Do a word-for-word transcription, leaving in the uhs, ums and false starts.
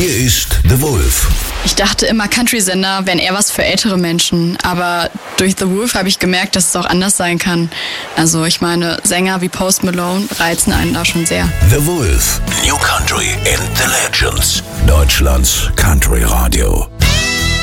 Hier ist The Wolf. Ich dachte immer, Country-Sender wären eher was für ältere Menschen, aber durch The Wolf habe ich gemerkt, dass es auch anders sein kann. Also ich meine, Sänger wie Post Malone reizen einen da schon sehr. The Wolf, New Country and the Legends. Deutschlands Country Radio.